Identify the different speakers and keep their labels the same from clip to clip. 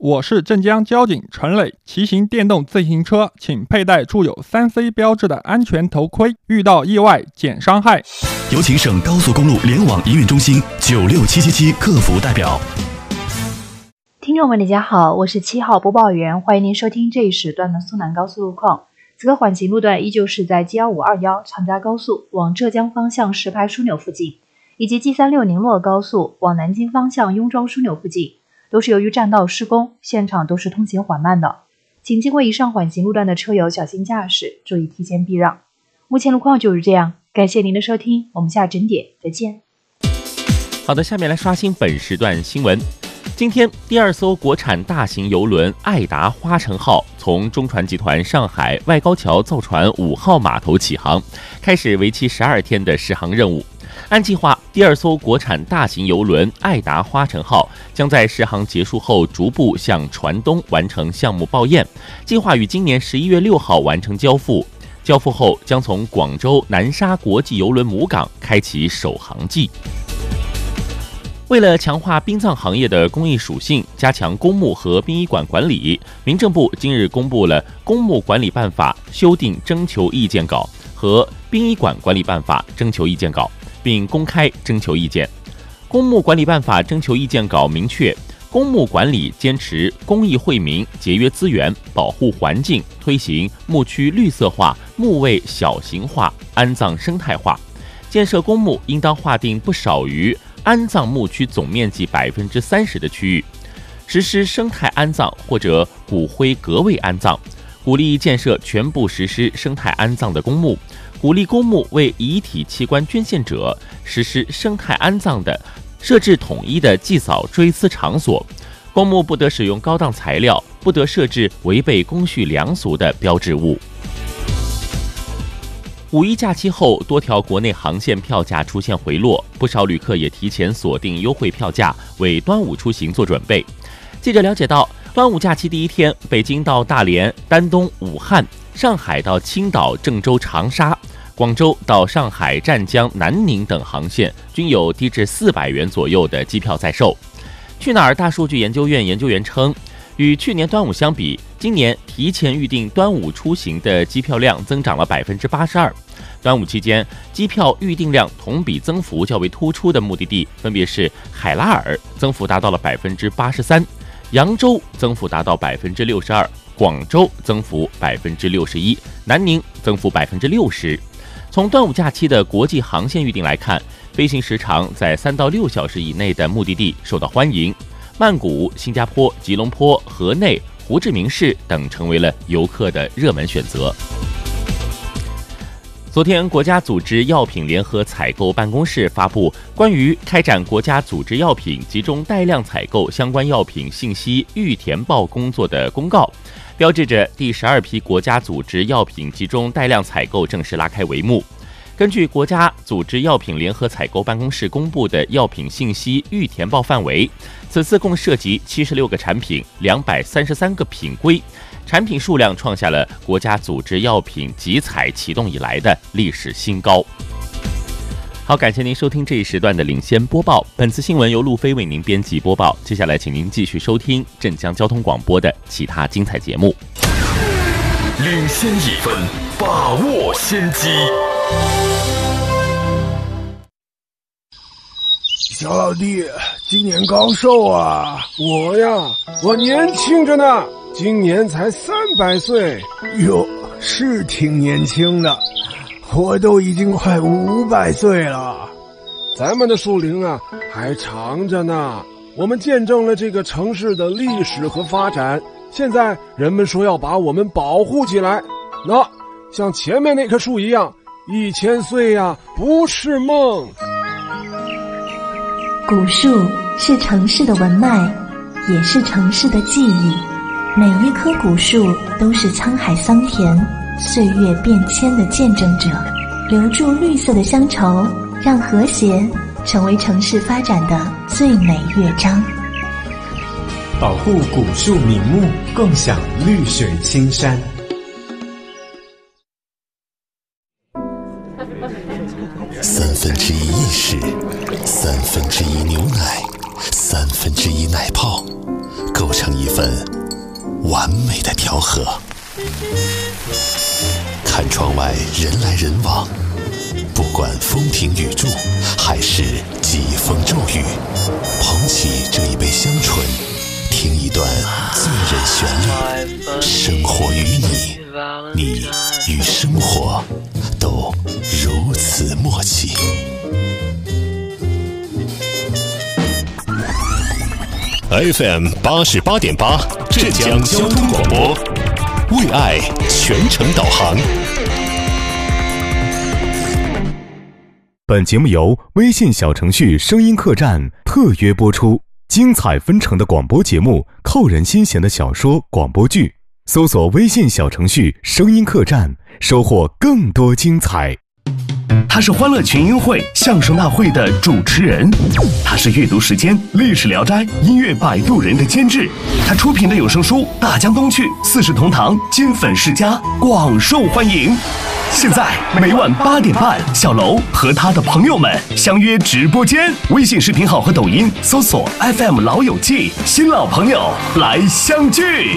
Speaker 1: 我是镇江交警陈磊。骑行电动自行车，请佩戴注有 3C 标志的安全头盔，遇到意外减伤害。
Speaker 2: 有请省高速公路联网营运中心96777客服代表。
Speaker 3: 听众们大家好，我是7号播报员，欢迎您收听这一时段的苏南高速路况。此刻缓行路段依旧是在 G15521 长嘉高速往浙江方向石牌枢纽附近，以及 G36宁洛高速往南京方向雍庄枢纽附近，都是由于占道施工，现场都是通行缓慢的，请经过以上缓行路段的车友小心驾驶，注意提前避让。目前路况就是这样，感谢您的收听，我们下整点再见。
Speaker 4: 好的，下面来刷新本时段新闻。今天，第2艘国产大型邮轮爱达花城号从中船集团上海外高桥造船5号码头起航，开始为期12天的试航任务。按计划，第2艘国产大型邮轮爱达花城号将在试航结束后逐步向船东完成项目报验，计划于今年11月6号完成交付。交付后将从广州南沙国际邮轮母港开启首航季。为了强化殡葬行业的公益属性，加强公墓和殡仪馆管理，民政部今日公布了《公墓管理办法》修订征求意见稿和《殡仪馆管理办法》征求意见稿，并公开征求意见。公墓管理办法征求意见稿明确，公墓管理坚持公益惠民、节约资源、保护环境，推行墓区绿色化、墓位小型化、安葬生态化。建设公墓应当划定不少于安葬墓区总面积30%的区域，实施生态安葬或者骨灰隔位安葬，鼓励建设全部实施生态安葬的公墓，鼓励公墓为遗体器官捐献者实施生态安葬的设置统一的祭扫追思场所。公墓不得使用高档材料，不得设置违背公序良俗的标志物。五一假期后，多条国内航线票价出现回落，不少旅客也提前锁定优惠票价，为端午出行做准备。记者了解到，端午假期第一天，北京到大连、丹东、武汉，上海到青岛、郑州、长沙，广州到上海、湛江、南宁等航线均有低至400元左右的机票在售。去哪儿大数据研究院研究员称，与去年端午相比，今年提前预订端午出行的机票量增长了82%。端午期间，机票预订量同比增幅较为突出的目的地分别是海拉尔，增幅达到了83%，扬州增幅达到62%，广州增幅61%，南宁增幅60%。从端午假期的国际航线预订来看，飞行时长在3到6小时以内的目的地受到欢迎，曼谷、新加坡、吉隆坡、河内、胡志明市等成为了游客的热门选择。昨天，国家组织药品联合采购办公室发布关于开展国家组织药品集中带量采购相关药品信息预填报工作的公告，标志着第12批国家组织药品集中带量采购正式拉开帷幕。根据国家组织药品联合采购办公室公布的药品信息预填报范围，此次共涉及76个产品、233个品规，产品数量创下了国家组织药品集采启动以来的历史新高。好，感谢您收听这一时段的领先播报。本次新闻由路飞为您编辑播报。接下来，请您继续收听镇江交通广播的其他精彩节目。
Speaker 2: 领先1分，把握先机。
Speaker 5: 小老弟，今年高寿啊？我年轻着呢，今年才300岁。
Speaker 6: 哟，是挺年轻的，我都已经快500岁了。
Speaker 5: 咱们的树龄啊还长着呢，我们见证了这个城市的历史和发展，现在人们说要把我们保护起来，那像前面那棵树一样，1000岁呀不是梦。
Speaker 7: 古树是城市的文脉，也是城市的记忆。每一棵古树都是沧海桑田、岁月变迁的见证者，留住绿色的乡愁，让和谐成为城市发展的最美乐章。
Speaker 8: 保护古树名木，共享绿水青山。
Speaker 2: 1/3意识，1/3牛奶，1/3奶泡，构成一氛完美的调和。看窗外人来人往，不管风平雨注还是疾风骤雨，捧起这一杯香醇，听一段醉人旋律。生活与你，你与生活都如此默契。FM 88.8浙江交通广播，为爱全程导航。
Speaker 9: 本节目由微信小程序声音客栈特约播出，精彩纷呈的广播节目，扣人心弦的小说、广播剧，搜索微信小程序声音客栈，收获更多精彩。
Speaker 10: 他是欢乐群英会相声大会的主持人，他是阅读时间历史聊斋音乐摆渡人的监制，他出品的有声书《大江东去》《四世同堂》金粉世家广受欢迎。现在每晚8点半，小楼和他的朋友们相约直播间，微信视频号和抖音搜索 FM 老友记，新老朋友来相聚。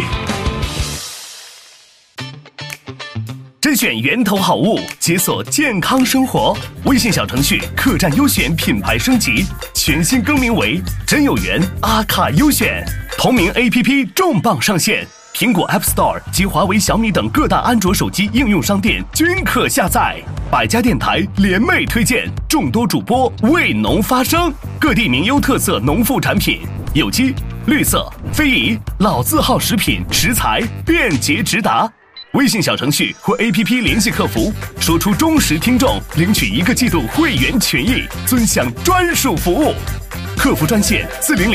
Speaker 10: 甄选源头好物，解锁健康生活。微信小程序客栈优选品牌升级，全新更名为真有缘阿卡优选。同名 APP 重磅上线，苹果 App Store 及华为、小米等各大安卓手机应用商店均可下载。百家电台联袂推荐，众多主播为农发声，各地名优特色农副产品，有机、绿色、非遗、老字号食品食材便捷直达。微信小程序或 APP 联系客服，说出忠实听众，领取1个季度会员权益，尊享专属服务。客服专线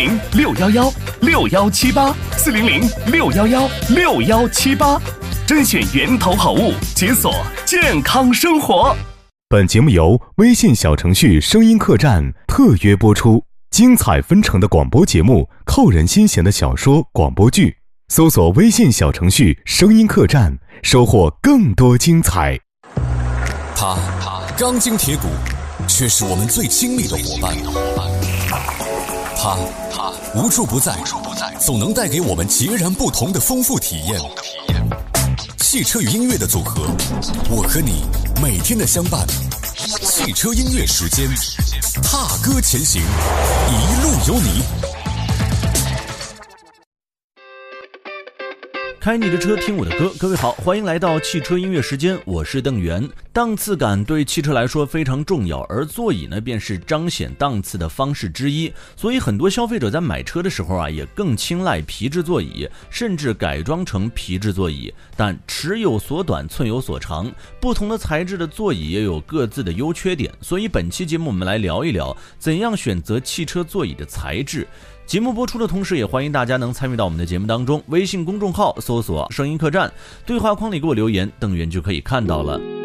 Speaker 10: 400-611-6178，400-611-6178，甄选源头好物，解锁健康生活。
Speaker 9: 本节目由微信小程序声音客栈特约播出，精彩纷呈的广播节目，扣人心弦的小说、广播剧，搜索微信小程序声音客栈，收获更多精彩。
Speaker 2: 他钢筋铁骨，却是我们最亲密的伙伴。他无处不在，总能带给我们截然不同的丰富体验。汽车与音乐的组合，我和你每天的相伴。汽车音乐时间，踏歌前行，一路有你。
Speaker 11: 开你的车，听我的歌。各位好，欢迎来到汽车音乐时间，我是邓源。档次感对汽车来说非常重要，而座椅呢，便是彰显档次的方式之一。所以很多消费者在买车的时候也更青睐皮质座椅，甚至改装成皮质座椅。但尺有所短，寸有所长，不同的材质的座椅也有各自的优缺点。所以本期节目我们来聊一聊，怎样选择汽车座椅的材质。节目播出的同时，也欢迎大家能参与到我们的节目当中。微信公众号搜索声音客栈，对话框里给我留言，邓源就可以看到了。